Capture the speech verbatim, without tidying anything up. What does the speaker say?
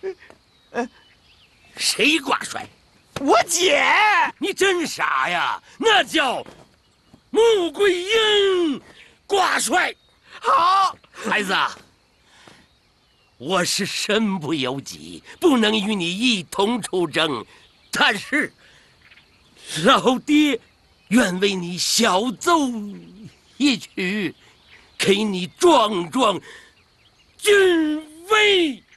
谁挂帅？ 我姐。 你真傻呀！那叫穆桂英挂帅。 好， 孩子，我是身不由己，不能与你一同出征，但是老爹愿为你小奏一曲，给你壮壮军威。